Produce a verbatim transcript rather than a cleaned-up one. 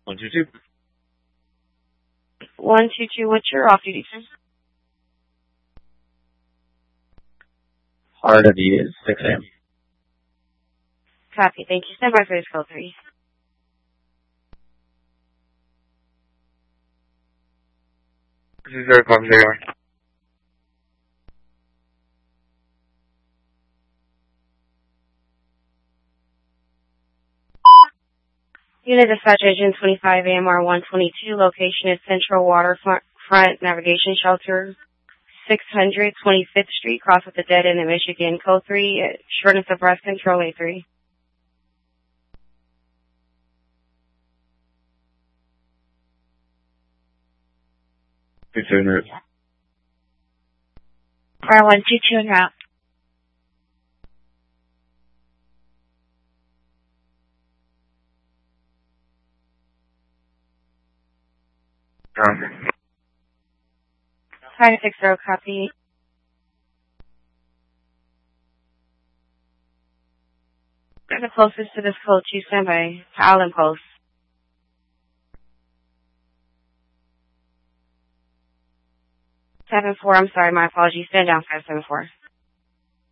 One two two. One two two. What's your off-duty time? Hard of you is six a.m. Copy. Thank you. Stand by for this call three. This is zero five zero. Unit Dispatch Agent twenty-five A M R one twenty-two. Location is Central Waterfront Navigation Shelter, six hundred twenty-fifth Street, cross with the dead end in Michigan. Code three, shortness of breath control A three. Two two en route. R one two two en route. Um, five six zero, copy. The closest to this code two, stand by. Allen Post. Seven four, I'm sorry, my apologies. Stand down, five seven four.